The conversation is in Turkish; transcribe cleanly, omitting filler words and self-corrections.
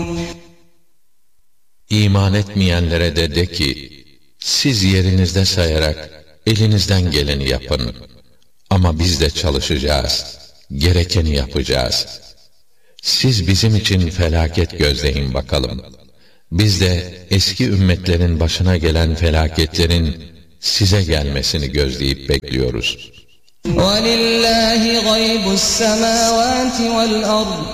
İman etmeyenlere de ki, siz yerinizde sayarak elinizden geleni yapın. Ama biz de çalışacağız, gerekeni yapacağız. Siz bizim için felaket gözleyin bakalım. Biz de eski ümmetlerin başına gelen felaketlerin size gelmesini gözleyip bekliyoruz. وَلِلَّهِ غَيْبُ السَّمَاوَاتِ وَالْأَرْضِ